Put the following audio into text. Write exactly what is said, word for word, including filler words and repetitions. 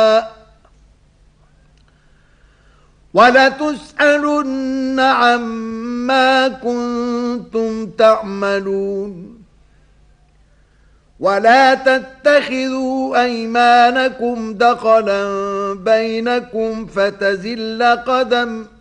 وَلَتُسْأَلُنَّ عَمَّا كُنتُمْ تَعْمَلُونَ وَلَا تَتَّخِذُوا أَيْمَانَكُمْ دَخَلًا بَيْنَكُمْ فَتَزِلَّ قَدَمٌ